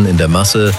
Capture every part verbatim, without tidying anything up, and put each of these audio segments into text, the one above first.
Touristen in der Masse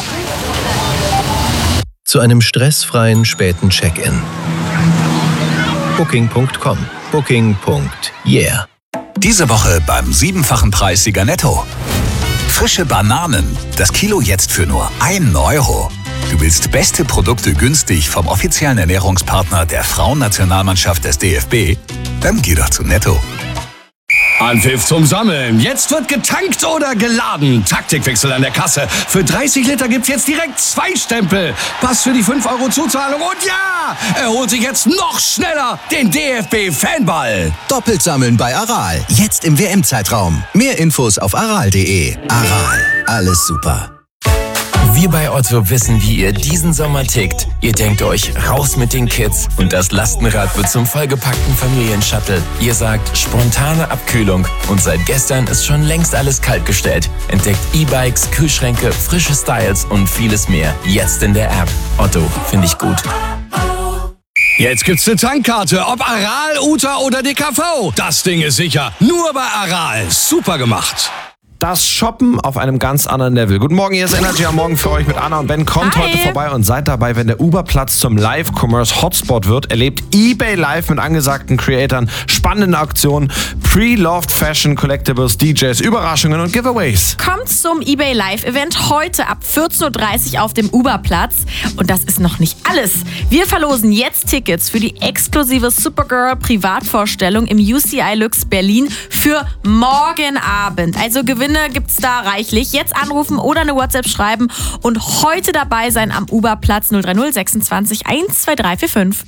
zu einem stressfreien späten Check-in. Booking Punkt com. Booking. Yeah. Diese Woche beim siebenfachen Preissieger Netto. Frische Bananen. Das Kilo jetzt für nur ein Euro. Du willst beste Produkte günstig vom offiziellen Ernährungspartner der Frauennationalmannschaft des D F B? Dann geh doch zu Netto. Anpfiff zum Sammeln. Jetzt wird getankt oder geladen. Taktikwechsel an der Kasse. Für dreißig Liter gibt's jetzt direkt zwei Stempel. Pass für die fünf Euro Zuzahlung. Und ja, er holt sich jetzt noch schneller den D F B-Fanball. Doppelt sammeln bei Aral. Jetzt im W M-Zeitraum. Mehr Infos auf aral punkt de. Aral. Alles super. Wir bei Otto wissen, wie ihr diesen Sommer tickt. Ihr denkt euch, raus mit den Kids und das Lastenrad wird zum vollgepackten Familienshuttle. Ihr sagt, spontane Abkühlung und seit gestern ist schon längst alles kaltgestellt. Entdeckt E-Bikes, Kühlschränke, frische Styles und vieles mehr. Jetzt in der App. Otto, finde ich gut. Jetzt gibt's eine Tankkarte, ob Aral, Uta oder D K V. Das Ding ist sicher. Nur bei Aral. Super gemacht. Das Shoppen auf einem ganz anderen Level. Guten Morgen, hier ist Energy am Morgen für euch mit Anna und Ben. Kommt Hi. heute vorbei und seid dabei, wenn der Uber-Platz zum Live-Commerce-Hotspot wird. Erlebt eBay live mit angesagten Creatoren, spannende Aktionen, Pre-Loved Fashion, Collectibles, D Js, Überraschungen und Giveaways. Kommt zum eBay Live-Event heute ab vierzehn Uhr dreißig auf dem Uber-Platz. Und das ist noch nicht alles. Wir verlosen jetzt Tickets für die exklusive Supergirl-Privatvorstellung im U C I Lux Berlin für morgen Abend. Also Gewinn gibt's da reichlich. Jetzt anrufen oder eine WhatsApp schreiben und heute dabei sein am Uberplatz null drei null sechsundzwanzig eins zwei drei vier fünf.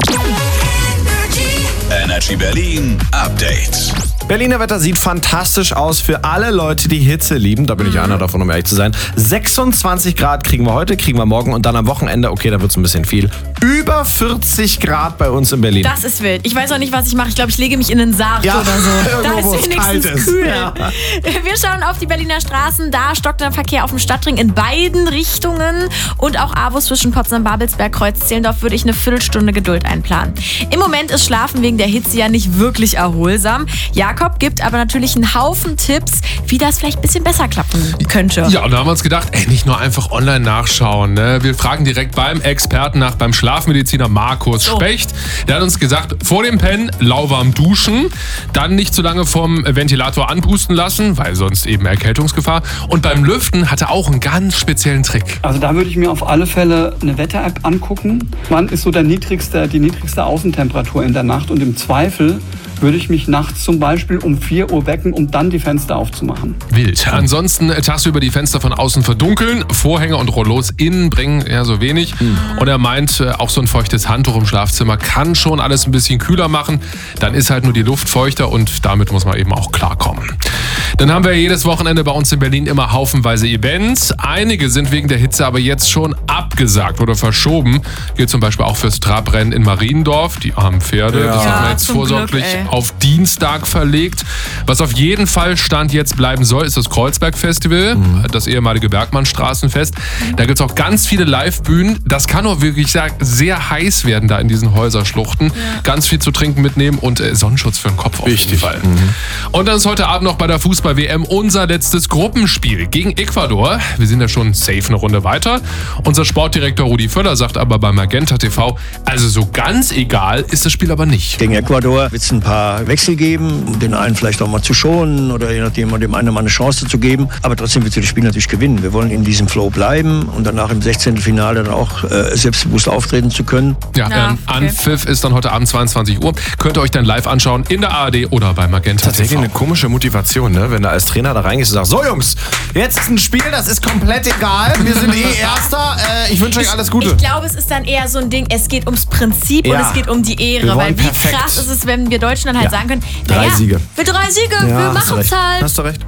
Energy Berlin Update. Berliner Wetter sieht fantastisch aus für alle Leute, die Hitze lieben. Da bin ich einer davon, um ehrlich zu sein. sechsundzwanzig Grad kriegen wir heute, kriegen wir morgen und dann am Wochenende, okay, da wird es ein bisschen viel, über vierzig Grad bei uns in Berlin. Das ist wild. Ich weiß auch nicht, was ich mache. Ich glaube, ich lege mich in den Sarg Ja, oder so. Da irgendwo, wo ist es wenigstens kalt ist. kühl. Ja. Wir schauen auf die Berliner Straßen. Da stockt der Verkehr auf dem Stadtring in beiden Richtungen. Und auch A W O zwischen Potsdam-Babelsberg, Kreuz-Zehlendorf würde ich eine Viertelstunde Geduld einplanen. Im Moment ist Schlafen wegen der Hitze ja nicht wirklich erholsam. Jakob gibt aber natürlich einen Haufen Tipps, wie das vielleicht ein bisschen besser klappen könnte. Ja, und da haben wir uns gedacht, ey, nicht nur einfach online nachschauen. Ne? Wir fragen direkt beim Experten nach, beim Schlafmediziner Markus So. Specht. Der hat uns gesagt, vor dem Pennen lauwarm duschen, dann nicht zu lange vom Ventilator anpusten lassen, weil sonst eben Erkältungsgefahr. Und beim Lüften hat er auch einen ganz speziellen Trick. Also da würde ich mir auf alle Fälle eine Wetter-App angucken. Wann ist so der niedrigste, die niedrigste Außentemperatur in der Nacht? Und im Zweifel würde ich mich nachts zum Beispiel um vier Uhr wecken, um dann die Fenster aufzumachen. Wild. Ansonsten tagsüber die Fenster von außen verdunkeln, Vorhänge und Rollos innen bringen eher so wenig. Mhm. Und er meint, auch so ein feuchtes Handtuch im Schlafzimmer kann schon alles ein bisschen kühler machen. Dann ist halt nur die Luft feuchter und damit muss man eben auch klarkommen. Dann haben wir jedes Wochenende bei uns in Berlin immer haufenweise Events. Einige sind wegen der Hitze aber jetzt schon abgesagt oder verschoben. Gilt zum Beispiel auch fürs Trabrennen in Mariendorf. Die armen Pferde, Ja. das haben wir Ja, jetzt zum vorsorglich Glück, ey. auf Dienstag verlegt. Was auf jeden Fall Stand jetzt bleiben soll, ist das Kreuzberg-Festival, mhm. das ehemalige Bergmannstraßenfest. Da gibt es auch ganz viele Live-Bühnen. Das kann auch wirklich sehr, sehr heiß werden da in diesen Häuserschluchten. Ja. Ganz viel zu trinken mitnehmen und äh, Sonnenschutz für den Kopf auf Wichtig. jeden Fall. Mhm. Und dann ist heute Abend noch bei der Fußball-W M unser letztes Gruppenspiel gegen Ecuador. Wir sind ja schon safe eine Runde weiter. Unser Sportdirektor Rudi Völler sagt aber bei Magenta T V, also so ganz egal ist das Spiel aber nicht. Gegen Ecuador wird es ein paar Wechsel geben, um den einen vielleicht auch mal zu schonen oder je nachdem dem einen mal eine Chance zu geben. Aber trotzdem wird sie das Spiel natürlich gewinnen. Wir wollen in diesem Flow bleiben und danach im sechzehnten Finale dann auch äh, selbstbewusst auftreten zu können. Ja, Ja, ähm, okay. Anpfiff ist dann heute Abend zweiundzwanzig Uhr. Könnt ihr euch dann live anschauen in der A R D oder bei Magenta Tatsächlich T V. eine komische Motivation, ne? Wenn du als Trainer da reingehst und sagst, so Jungs, jetzt ist ein Spiel, das ist komplett egal. Wir sind eh Erster. Äh, ich wünsche euch alles Gute. Ich glaube, es ist dann eher so ein Ding, es geht ums Prinzip Ja. und es geht um die Wir Ehre. wollen Weil wie perfekt. krass ist es, wenn wir Deutschen dann halt Ja. sagen können, Drei naja, Siege. für drei Siege, wir hast du machen recht. es halt. Hast du recht.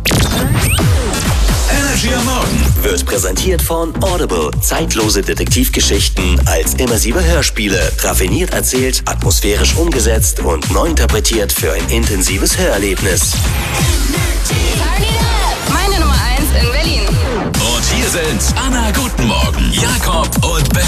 Energy am Morgen wird präsentiert von Audible. Zeitlose Detektivgeschichten als immersive Hörspiele. Raffiniert erzählt, atmosphärisch umgesetzt und neu interpretiert für ein intensives Hörerlebnis. Meine Nummer eins in Berlin. Und hier sind Anna, guten Morgen, Jakob und Ben.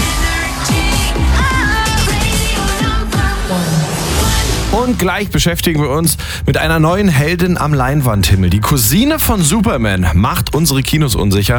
Und gleich beschäftigen wir uns mit einer neuen Heldin am Leinwandhimmel. Die Cousine von Superman macht unsere Kinos unsicher.